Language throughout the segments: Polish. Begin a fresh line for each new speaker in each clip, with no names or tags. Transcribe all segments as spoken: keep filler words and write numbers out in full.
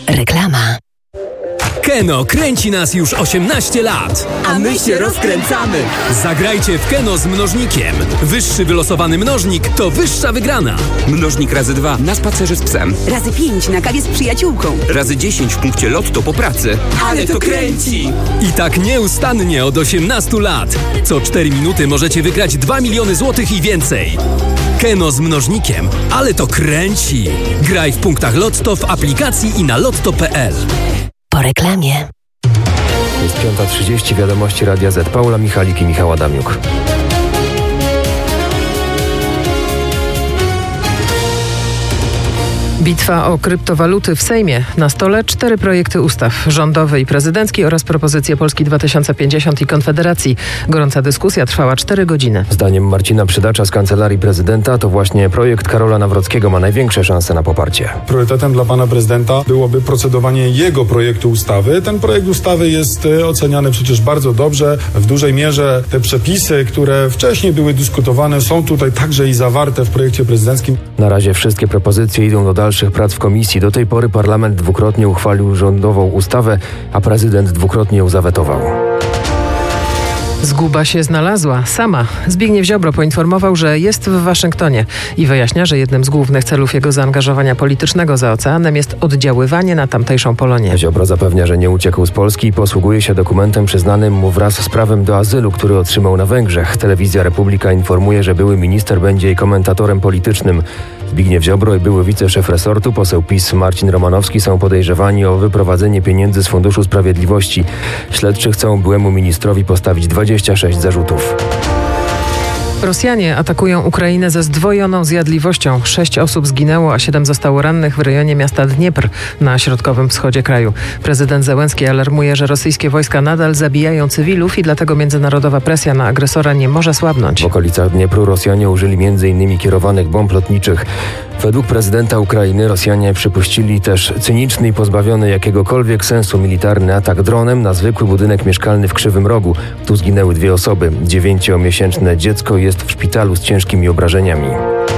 Reklama.
Keno kręci nas już osiemnaście lat.
A my się rozkręcamy.
Zagrajcie w Keno z mnożnikiem. Wyższy wylosowany mnożnik to wyższa wygrana.
Mnożnik razy dwa na spacerze z psem.
Razy pięć na kawie z przyjaciółką.
Razy dziesięć w punkcie lotto po pracy.
Ale to kręci!
I tak nieustannie od osiemnastu lat. Co cztery minuty możecie wygrać dwa miliony złotych i więcej. Keno z mnożnikiem, ale to kręci. Graj w punktach Lotto, w aplikacji i na lotto kropka pe el.
Po reklamie.
Jest piąta trzydzieści, wiadomości Radia Z. Paula Michalik i Michał Adamiuk.
Bitwa o kryptowaluty w Sejmie. Na stole cztery projekty ustaw: rządowy i prezydencki oraz propozycje Polski dwa tysiące pięćdziesiąt i Konfederacji. Gorąca dyskusja trwała cztery godziny.
Zdaniem Marcina Przydacza z Kancelarii Prezydenta to właśnie projekt Karola Nawrockiego ma największe szanse na poparcie.
Priorytetem dla pana prezydenta byłoby procedowanie jego projektu ustawy. Ten projekt ustawy jest oceniany przecież bardzo dobrze. W dużej mierze te przepisy, które wcześniej były dyskutowane, są tutaj także i zawarte w projekcie prezydenckim.
Na razie wszystkie propozycje idą do dalszych prac w komisji. Do tej pory parlament dwukrotnie uchwalił rządową ustawę, a prezydent dwukrotnie ją zawetował.
Zguba się znalazła. Sama. Zbigniew Ziobro poinformował, że jest w Waszyngtonie i wyjaśnia, że jednym z głównych celów jego zaangażowania politycznego za oceanem jest oddziaływanie na tamtejszą Polonię.
Ziobro zapewnia, że nie uciekł z Polski i posługuje się dokumentem przyznanym mu wraz z prawem do azylu, który otrzymał na Węgrzech. Telewizja Republika informuje, że były minister będzie jej komentatorem politycznym. Zbigniew Ziobro i były wiceszef resortu, poseł PiS Marcin Romanowski są podejrzewani o wyprowadzenie pieniędzy z Funduszu Sprawiedliwości. Śledczy chcą byłemu ministrowi postawić dwadzieścia sześć zarzutów.
Rosjanie atakują Ukrainę ze zdwojoną zjadliwością. Sześć osób zginęło, a siedem zostało rannych w rejonie miasta Dniepr na środkowym wschodzie kraju. Prezydent Zełenski alarmuje, że rosyjskie wojska nadal zabijają cywilów i dlatego międzynarodowa presja na agresora nie może słabnąć.
W okolicach Dniepru Rosjanie użyli między innymi kierowanych bomb lotniczych. Według prezydenta Ukrainy Rosjanie przypuścili też cyniczny i pozbawiony jakiegokolwiek sensu militarny atak dronem na zwykły budynek mieszkalny w Krzywym Rogu. Tu zginęły dwie osoby. Dziewięciomiesięczne dziecko jest w szpitalu z ciężkimi obrażeniami.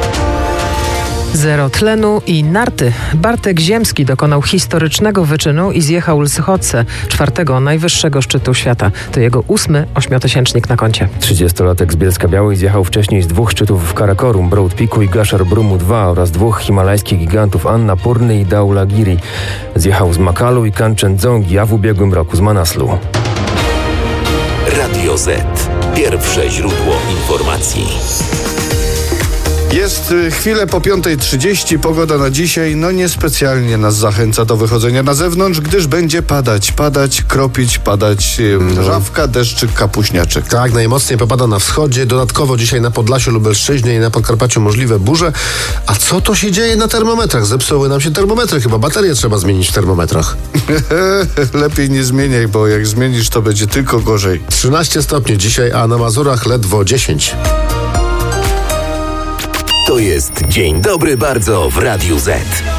Zero tlenu i narty. Bartek Ziemski dokonał historycznego wyczynu i zjechał Lschoce, czwartego najwyższego szczytu świata. To jego ósmy ośmiotysięcznik na koncie.
trzydziestolatek z Bielska-Białej zjechał wcześniej z dwóch szczytów w Karakorum, Broad Peaku i Gashar Brumu dwa oraz dwóch himalajskich gigantów Annapurny i Dhaulagiri. Zjechał z Makalu i Kanchendzongi, a w ubiegłym roku z Manaslu.
Radio Z. Pierwsze źródło informacji.
Jest chwilę po piątej trzydzieści. Pogoda na dzisiaj no niespecjalnie nas zachęca do wychodzenia na zewnątrz, gdyż będzie padać, padać, kropić, padać no. Żawka, deszczyk, kapuśniaczek.
Tak, najmocniej popada na wschodzie, dodatkowo dzisiaj na Podlasiu, Lubelszczyźnie i na Podkarpaciu możliwe burze. A co to się dzieje na termometrach? Zepsuły nam się termometry, chyba baterie trzeba zmienić w termometrach.
Lepiej nie zmieniaj, bo jak zmienisz, to będzie tylko gorzej.
trzynaście stopni dzisiaj, a na Mazurach ledwo dziesięć.
To jest Dzień Dobry Bardzo w Radiu Z.